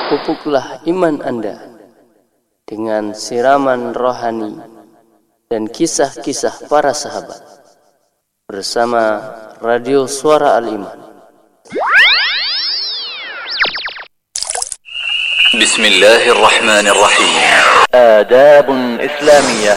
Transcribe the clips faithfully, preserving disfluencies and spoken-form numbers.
Pupuklah iman Anda dengan siraman rohani dan kisah-kisah para sahabat bersama Radio Suara Al-Iman. Bismillahirrahmanirrahim. Adabun Islamiyah.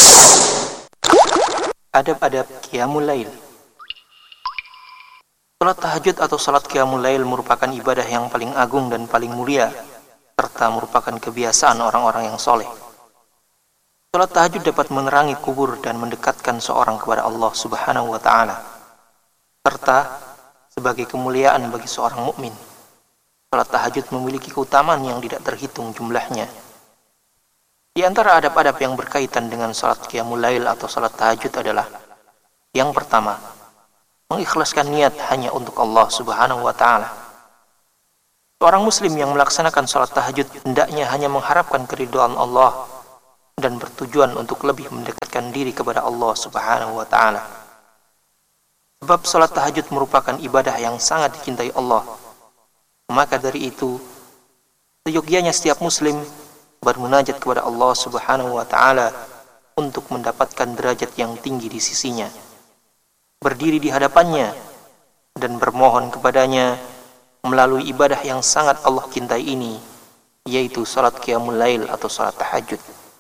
Adab-adab Qiyamul Lail. Salat tahajud atau salat Qiyamul Lail merupakan ibadah yang paling agung dan paling mulia, serta merupakan kebiasaan orang-orang yang soleh. Salat tahajud dapat menerangi kubur dan mendekatkan seorang kepada Allah Subhanahu wa Ta'ala, serta sebagai kemuliaan bagi seorang mukmin. Salat tahajud memiliki keutamaan yang tidak terhitung jumlahnya. Di antara adab-adab yang berkaitan dengan salat Qiyamul Lail atau salat tahajud adalah: yang pertama, mengikhlaskan niat hanya untuk Allah Subhanahu wa Ta'ala. Seorang muslim yang melaksanakan salat tahajud hendaknya hanya mengharapkan keridhaan Allah dan bertujuan untuk lebih mendekatkan diri kepada Allah Subhanahu wa Ta'ala. Sebab salat tahajud merupakan ibadah yang sangat dicintai Allah. Maka dari itu, seyogyanya setiap muslim bermunajat kepada Allah Subhanahu wa Ta'ala untuk mendapatkan derajat yang tinggi di sisinya, berdiri di hadapannya dan bermohon kepadanya melalui ibadah yang sangat Allah cintai ini, yaitu salat Qiyamul Lail atau salat tahajud.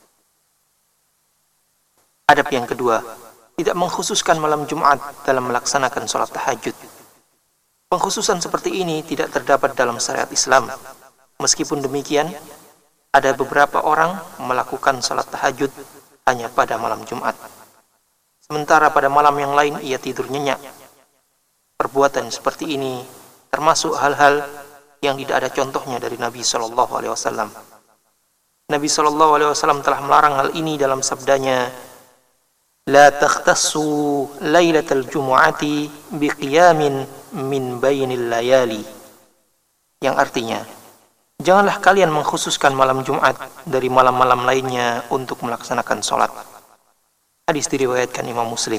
Adab yang kedua, tidak mengkhususkan malam Jumat dalam melaksanakan salat tahajud. Pengkhususan seperti ini tidak terdapat dalam syariat Islam. Meskipun demikian, ada beberapa orang melakukan salat tahajud hanya pada malam Jumat, sementara pada malam yang lain ia tidur nyenyak. Perbuatan seperti ini termasuk hal-hal yang tidak ada contohnya dari Nabi shallallahu alaihi wasallam. Nabi shallallahu alaihi wasallam telah melarang hal ini dalam sabdanya, "La takhtassu lailatal jumu'ati biqiyamin min bainil layali." Yang artinya, janganlah kalian mengkhususkan malam Jumat dari malam-malam lainnya untuk melaksanakan sholat. Hadis diriwayatkan Imam Muslim.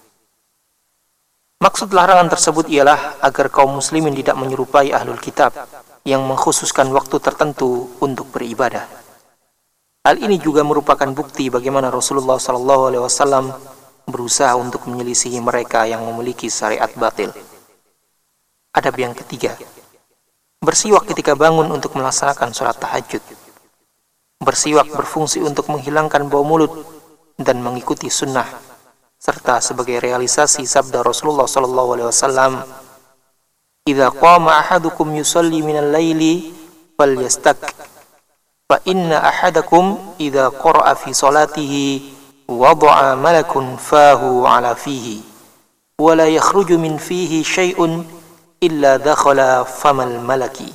Maksud larangan tersebut ialah agar kaum muslimin tidak menyerupai ahlul kitab yang mengkhususkan waktu tertentu untuk beribadah. Hal ini juga merupakan bukti bagaimana Rasulullah shallallahu alaihi wasallam berusaha untuk menyelisihi mereka yang memiliki syariat batil. Adab yang ketiga, bersiwak ketika bangun untuk melaksanakan sholat tahajud. Bersiwak berfungsi untuk menghilangkan bau mulut dan mengikuti sunnah, serta sebagai realisasi sabda Rasulullah sallallahu alaihi wasallam, "Idza qama ahadukum yusalli minal laili falyastak, fa inna ahadakum idza qara'a fi salatihi wada'a malakun fahu 'ala fihi, wa la yakhruju min fihi syai'un illa dakhala famal malaki."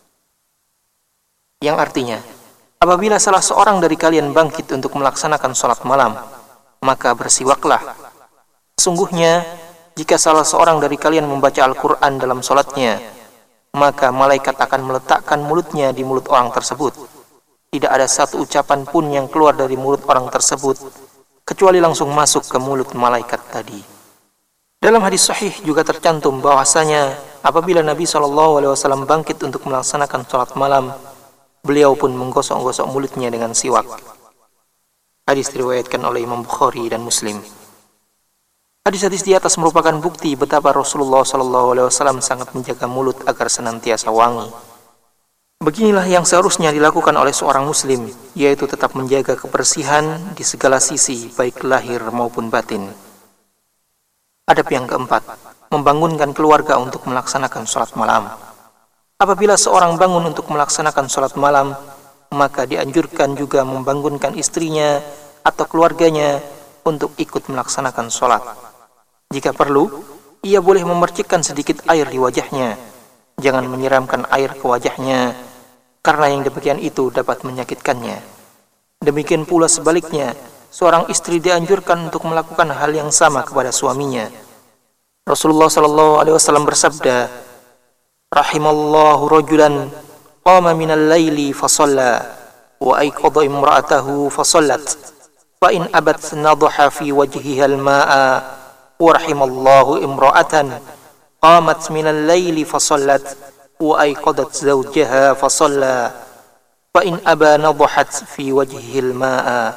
Yang artinya, apabila salah seorang dari kalian bangkit untuk melaksanakan sholat malam, maka bersiwaklah. Sesungguhnya, jika salah seorang dari kalian membaca Al-Quran dalam sholatnya, maka malaikat akan meletakkan mulutnya di mulut orang tersebut. Tidak ada satu ucapan pun yang keluar dari mulut orang tersebut, kecuali langsung masuk ke mulut malaikat tadi. Dalam hadis sahih juga tercantum bahwasanya apabila Nabi shallallahu alaihi wasallam bangkit untuk melaksanakan sholat malam, beliau pun menggosok-gosok mulutnya dengan siwak. Hadis diriwayatkan oleh Imam Bukhari dan Muslim. Hadis-hadis di atas merupakan bukti betapa Rasulullah shallallahu alaihi wasallam sangat menjaga mulut agar senantiasa wangi. Beginilah yang seharusnya dilakukan oleh seorang muslim, yaitu tetap menjaga kebersihan di segala sisi, baik lahir maupun batin. Adab yang keempat, membangunkan keluarga untuk melaksanakan sholat malam. Apabila seorang bangun untuk melaksanakan sholat malam, maka dianjurkan juga membangunkan istrinya atau keluarganya untuk ikut melaksanakan sholat. Jika perlu, ia boleh memercikkan sedikit air di wajahnya. Jangan menyiramkan air ke wajahnya, karena yang demikian itu dapat menyakitkannya. Demikian pula sebaliknya, seorang istri dianjurkan untuk melakukan hal yang sama kepada suaminya. Rasulullah shallallahu alaihi wasallam bersabda, "Rahimallahu rajulan qama minal laili fasalla wa ayqadha imra'atahu fasallat fa in abat nadha fi wajhiha al-ma'a wa rahimallahu imra'atan qamat minal laili fasallat wa ayqadat zawjaha fasalla fa in aba nadhat fi wajhil ma'a.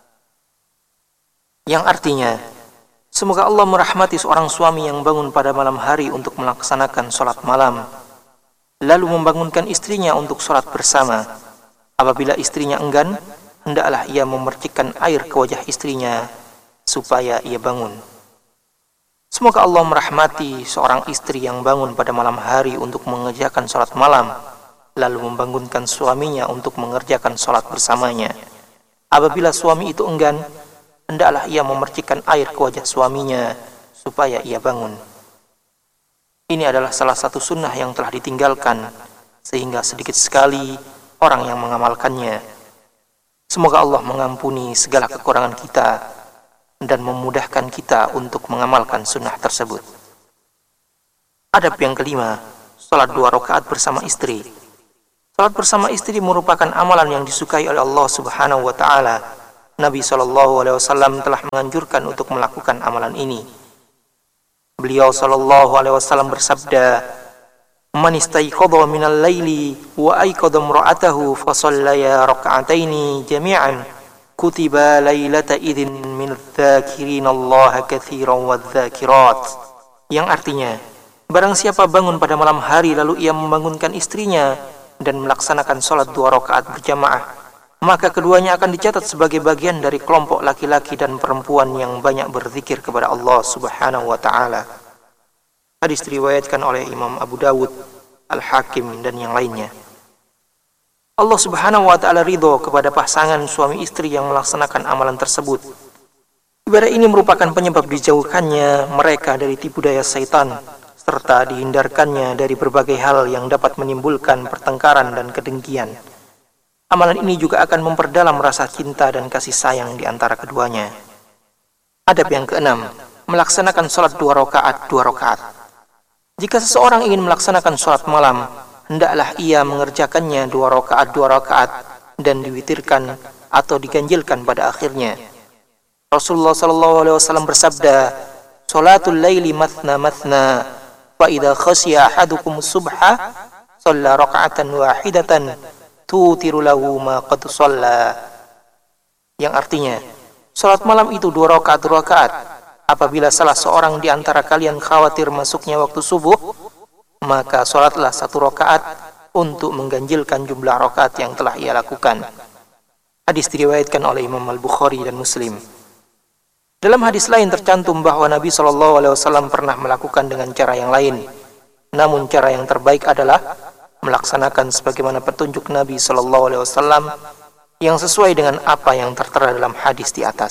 Yang artinya, semoga Allah merahmati seorang suami yang bangun pada malam hari untuk melaksanakan sholat malam, lalu membangunkan istrinya untuk sholat bersama. Apabila istrinya enggan, hendaklah ia memercikkan air ke wajah istrinya supaya ia bangun. Semoga Allah merahmati seorang istri yang bangun pada malam hari untuk mengerjakan sholat malam, lalu membangunkan suaminya untuk mengerjakan sholat bersamanya. Apabila suami itu enggan, hendaklah ia memercikkan air ke wajah suaminya supaya ia bangun. Ini adalah salah satu sunnah yang telah ditinggalkan, sehingga sedikit sekali orang yang mengamalkannya. Semoga Allah mengampuni segala kekurangan kita dan memudahkan kita untuk mengamalkan sunnah tersebut. Adab yang kelima, salat dua rakaat bersama istri. Salat bersama istri merupakan amalan yang disukai oleh Allah Subhanahu wa taala. Nabi sallallahu alaihi wasallam telah menganjurkan untuk melakukan amalan ini. Beliau sallallahu alaihi wasallam bersabda, "Man istayqadha minal laili wa ayqadha imra'atahu fa shallaya rak'ataini jami'an kutiba lailata idzin min dzakirinallaha katsiran wadzakirat." Yang artinya, barang siapa bangun pada malam hari lalu ia membangunkan istrinya dan melaksanakan salat dua rakaat berjamaah, maka keduanya akan dicatat sebagai bagian dari kelompok laki-laki dan perempuan yang banyak berzikir kepada Allah Subhanahu wa taala. Hadis diriwayatkan oleh Imam Abu Dawud, Al-Hakim dan yang lainnya. Allah Subhanahu wa taala ridho kepada pasangan suami istri yang melaksanakan amalan tersebut. Ibadah ini merupakan penyebab dijauhkannya mereka dari tipu daya syaitan, serta dihindarkannya dari berbagai hal yang dapat menimbulkan pertengkaran dan kedengkian. Amalan ini juga akan memperdalam rasa cinta dan kasih sayang di antara keduanya. Adab yang keenam, melaksanakan sholat dua rakaat dua rakaat. Jika seseorang ingin melaksanakan sholat malam, hendaklah ia mengerjakannya dua rakaat dua rakaat dan diwitirkan atau diganjilkan pada akhirnya. Rasulullah sallallahu alaihi wasallam bersabda, "Sholatul laili mathna mathna, fa idza khashiya ahadukum subha, shalla raka'atan wahidatan tutiru lahu ma qad shalla." Yang artinya, salat malam itu dua rakaat dua rakaat. Apabila salah seorang di antara kalian khawatir masuknya waktu subuh, maka salatlah satu rakaat untuk mengganjilkan jumlah rakaat yang telah ia lakukan. Hadis diriwayatkan oleh Imam Al-Bukhari dan Muslim. Dalam hadis lain tercantum bahwa Nabi shallallahu alaihi wasallam pernah melakukan dengan cara yang lain. Namun cara yang terbaik adalah melaksanakan sebagaimana petunjuk Nabi shallallahu alaihi wasallam yang sesuai dengan apa yang tertera dalam hadis di atas.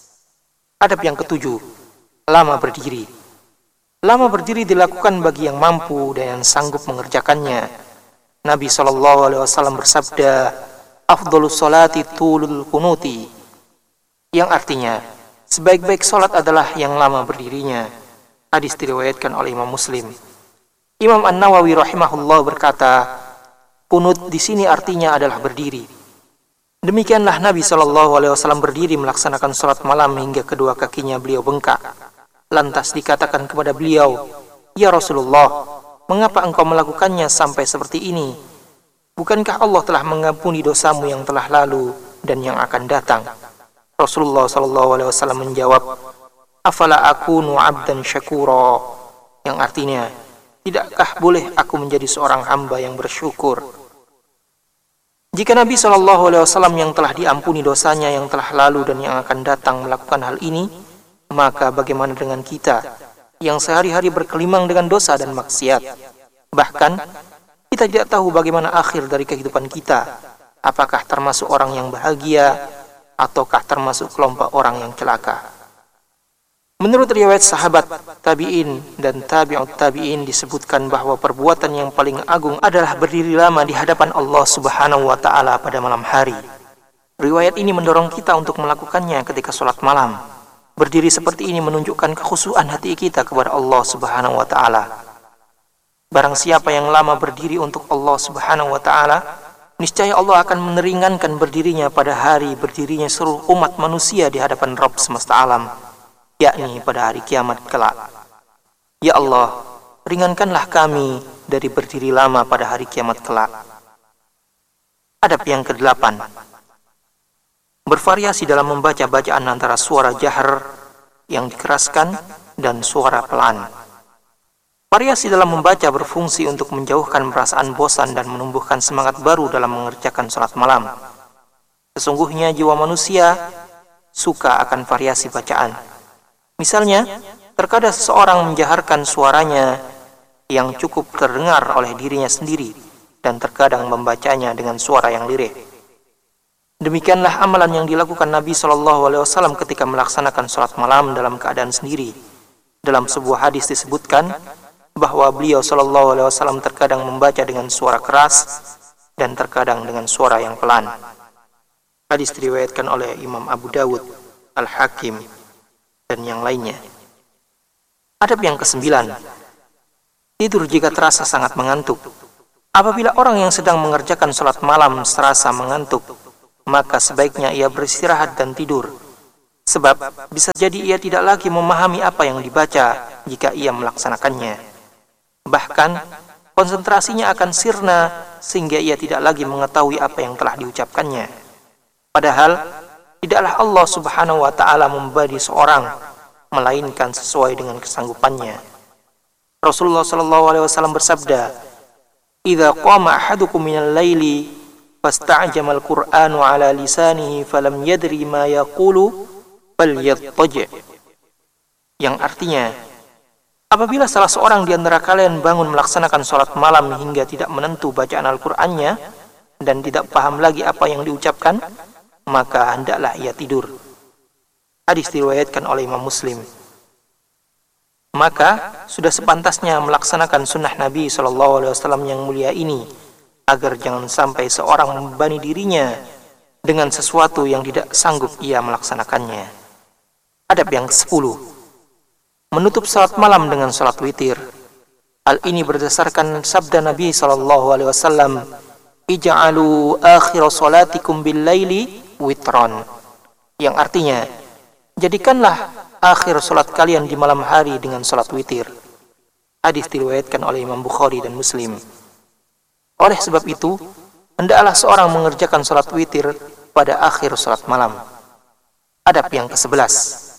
Adab yang ketujuh, lama berdiri. Lama berdiri dilakukan bagi yang mampu dan yang sanggup mengerjakannya. Nabi shallallahu alaihi wasallam bersabda, "Afdhalus sholati tulul kunuti," yang artinya, sebaik-baik salat adalah yang lama berdirinya. Hadis diriwayatkan oleh Imam Muslim. Imam An-Nawawi rahimahullah berkata, kunut di sini artinya adalah berdiri. Demikianlah Nabi shallallahu alaihi wasallam berdiri melaksanakan salat malam hingga kedua kakinya beliau bengkak. Lantas dikatakan kepada beliau, "Ya Rasulullah, mengapa engkau melakukannya sampai seperti ini? Bukankah Allah telah mengampuni dosamu yang telah lalu dan yang akan datang?" Rasulullah shallallahu alaihi wasallam menjawab, "Afala akunu abdan syakura," yang artinya, tidakkah boleh aku menjadi seorang hamba yang bersyukur? Jika Nabi shallallahu alaihi wasallam yang telah diampuni dosanya yang telah lalu dan yang akan datang melakukan hal ini, maka bagaimana dengan kita yang sehari-hari berkelimang dengan dosa dan maksiat? Bahkan kita tidak tahu bagaimana akhir dari kehidupan kita. Apakah termasuk orang yang bahagia ataukah termasuk kelompok orang yang celaka? Menurut riwayat sahabat, tabi'in dan tabi'ut tabi'in disebutkan bahwa perbuatan yang paling agung adalah berdiri lama di hadapan Allah Subhanahu wa taala pada malam hari. Riwayat ini mendorong kita untuk melakukannya ketika sholat malam. Berdiri seperti ini menunjukkan kekhusyuan hati kita kepada Allah Subhanahu wa taala. Barang siapa yang lama berdiri untuk Allah Subhanahu wa taala, niscaya Allah akan meringankan berdirinya pada hari berdirinya seluruh umat manusia di hadapan Rabb semesta alam, yakni pada hari kiamat kelak. Ya Allah, ringankanlah kami dari berdiri lama pada hari kiamat kelak. Adab yang kedelapan, bervariasi dalam membaca bacaan antara suara jahar yang dikeraskan dan suara pelan. Variasi dalam membaca berfungsi untuk menjauhkan perasaan bosan dan menumbuhkan semangat baru dalam mengerjakan sholat malam. Sesungguhnya jiwa manusia suka akan variasi bacaan. Misalnya, terkadang seseorang menjaharkan suaranya yang cukup terdengar oleh dirinya sendiri dan terkadang membacanya dengan suara yang lirih. Demikianlah amalan yang dilakukan Nabi shallallahu alaihi wasallam ketika melaksanakan sholat malam dalam keadaan sendiri. Dalam sebuah hadis disebutkan bahwa beliau shallallahu alaihi wasallam terkadang membaca dengan suara keras dan terkadang dengan suara yang pelan. Hadis diriwayatkan oleh Imam Abu Dawud, Al-Hakim, dan yang lainnya. Adab yang kesembilan, tidur jika terasa sangat mengantuk. Apabila orang yang sedang mengerjakan sholat malam serasa mengantuk, maka sebaiknya ia beristirahat dan tidur. Sebab bisa jadi ia tidak lagi memahami apa yang dibaca jika ia melaksanakannya. Bahkan konsentrasinya akan sirna sehingga ia tidak lagi mengetahui apa yang telah diucapkannya. Padahal tidaklah Allah Subhanahu wa taala membebani seorang melainkan sesuai dengan kesanggupannya. Rasulullah sallallahu alaihi wasallam bersabda, "Idza qama ahadukum minal laili fasta'jama al-Qur'anu ala lisanihi falam yadri ma yaqulu falyattaji." Yang artinya, apabila salah seorang di antara kalian bangun melaksanakan sholat malam hingga tidak menentu bacaan Al-Qur'annya dan tidak paham lagi apa yang diucapkan, maka hendaklah ia tidur. Hadis diriwayatkan oleh Imam Muslim. Maka sudah sepantasnya melaksanakan sunnah Nabi shallallahu alaihi wasallam yang mulia ini, agar jangan sampai seorang membebani dirinya dengan sesuatu yang tidak sanggup ia melaksanakannya. Adab yang kesepuluh, menutup salat malam dengan salat witir. Hal ini berdasarkan sabda Nabi shallallahu alaihi wasallam, "Ij'alu akhir salatikum bil laili witron." Yang artinya, jadikanlah akhir salat kalian di malam hari dengan salat witir. Hadis diriwayatkan oleh Imam Bukhari dan Muslim. Oleh sebab itu, hendaklah seorang mengerjakan salat witir pada akhir salat malam. Adab yang kesebelas,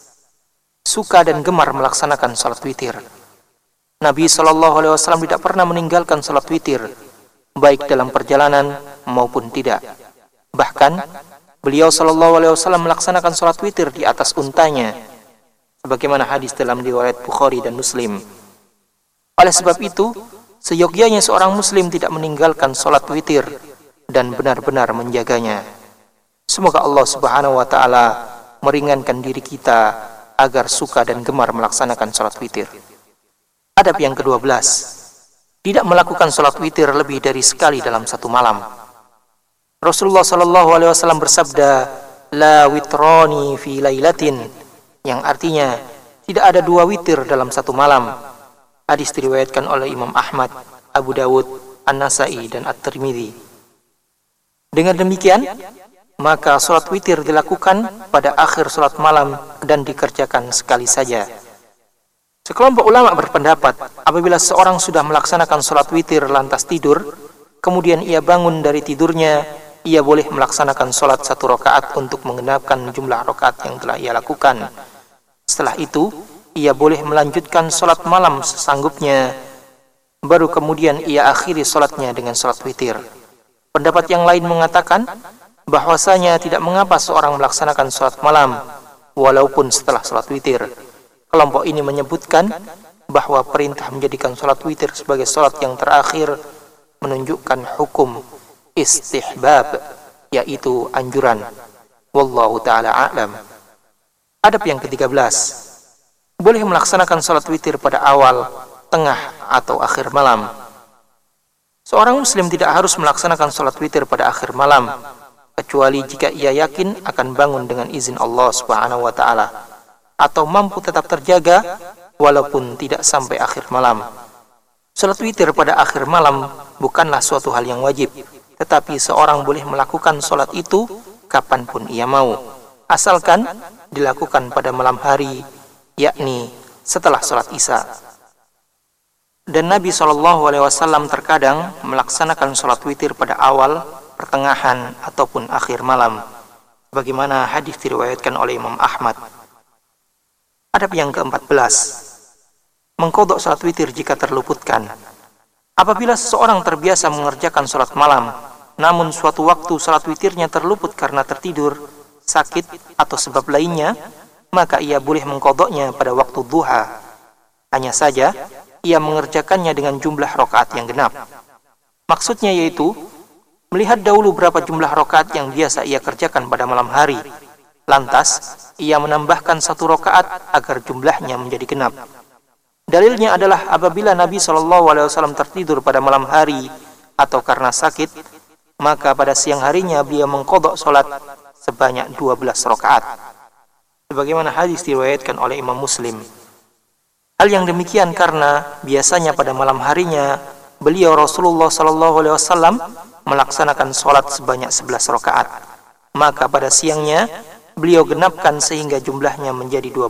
suka dan gemar melaksanakan salat witir. Nabi shallallahu alaihi wasallam tidak pernah meninggalkan salat witir, baik dalam perjalanan maupun tidak. Bahkan beliau shallallahu alaihi wasallam melaksanakan salat witir di atas untanya, sebagaimana hadis dalam riwayat Bukhari dan Muslim. Oleh sebab itu, seyogyanya seorang muslim tidak meninggalkan salat witir dan benar-benar menjaganya. Semoga Allah Subhanahu wa taala meringankan diri kita agar suka dan gemar melaksanakan salat witir. Adab yang kedua belas, tidak melakukan salat witir lebih dari sekali dalam satu malam. Rasulullah sallallahu alaihi wasallam bersabda, "La witrani fi lailatin," yang artinya tidak ada dua witir dalam satu malam. Hadis diriwayatkan oleh Imam Ahmad, Abu Dawud, An-Nasai, dan At-Tirmidzi. Dengan demikian, maka salat witir dilakukan pada akhir salat malam dan dikerjakan sekali saja. Sekelompok ulama berpendapat, apabila seorang sudah melaksanakan salat witir lantas tidur, kemudian ia bangun dari tidurnya, ia boleh melaksanakan salat satu rakaat untuk menggenapkan jumlah rakaat yang telah ia lakukan. Setelah itu, ia boleh melanjutkan salat malam sesanggupnya, baru kemudian ia akhiri salatnya dengan salat witir. Pendapat yang lain mengatakan bahwasanya tidak mengapa seorang melaksanakan salat malam walaupun setelah salat witir. Kelompok ini menyebutkan bahwa perintah menjadikan salat witir sebagai salat yang terakhir menunjukkan hukum istihbab, yaitu anjuran. Wallahu ta'ala a'lam. Adab yang ketiga belas, boleh melaksanakan salat witir pada awal, tengah, atau akhir malam. Seorang muslim tidak harus melaksanakan salat witir pada akhir malam, kecuali jika ia yakin akan bangun dengan izin Allah Subhanahu wa taala, atau mampu tetap terjaga walaupun tidak sampai akhir malam. Salat witir pada akhir malam bukanlah suatu hal yang wajib, tetapi seorang boleh melakukan salat itu kapanpun ia mau, asalkan dilakukan pada malam hari, yakni setelah salat Isya. Dan Nabi shallallahu alaihi wasallam terkadang melaksanakan salat witir pada awal, pertengahan ataupun akhir malam, bagaimana hadis diriwayatkan oleh Imam Ahmad. Adab yang keempat belas, mengqadha salat witir jika terluputkan. Apabila seseorang terbiasa mengerjakan salat malam, namun suatu waktu salat witirnya terluput karena tertidur, sakit, atau sebab lainnya, maka ia boleh mengqadhanya pada waktu duha. Hanya saja, ia mengerjakannya dengan jumlah rakaat yang genap. Maksudnya yaitu, melihat dahulu berapa jumlah rakaat yang biasa ia kerjakan pada malam hari. Lantas, ia menambahkan satu rakaat agar jumlahnya menjadi genap. Dalilnya adalah apabila Nabi shallallahu alaihi wasallam tertidur pada malam hari atau karena sakit, maka pada siang harinya beliau mengqadha salat sebanyak dua belas rakaat. Sebagaimana hadis diriwayatkan oleh Imam Muslim. Hal yang demikian karena biasanya pada malam harinya beliau Rasulullah shallallahu alaihi wasallam melaksanakan salat sebanyak sebelas rakaat. Maka pada siangnya beliau genapkan sehingga jumlahnya menjadi dua belas